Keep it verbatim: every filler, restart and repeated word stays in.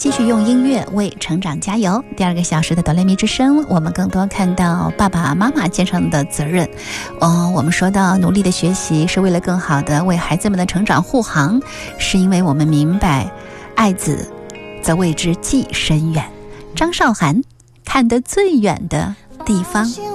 继续用音乐为成长加油。第二个小时的哆来咪之声，我们更多看到爸爸妈妈肩上的责任。哦，我们说到努力的学习是为了更好的为孩子们的成长护航，是因为我们明白爱子则为之计深远。张韶涵，看得最远的地方。